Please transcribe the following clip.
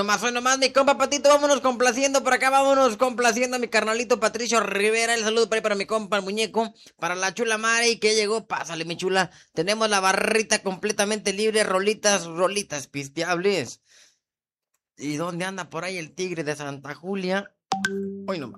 hoy nomás, mi compa Patito, vámonos complaciendo por acá, vámonos complaciendo a mi carnalito Patricio Rivera. El saludo por ahí para mi compa, el muñeco, para la chula Mari que llegó, pásale mi chula. Tenemos la barrita completamente libre, rolitas pisteables. ¿Y dónde anda por ahí el tigre de Santa Julia? Hoy nomás.